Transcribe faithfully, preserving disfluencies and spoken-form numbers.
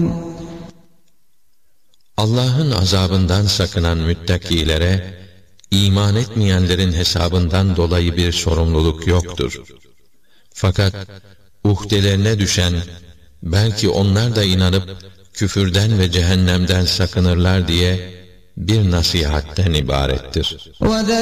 Allah'ın azabından sakınan müttakilere, iman etmeyenlerin hesabından dolayı bir sorumluluk yoktur. Fakat uhdelerine düşen, belki onlar da inanıp küfürden ve cehennemden sakınırlar diye bir nasihatten ibarettir.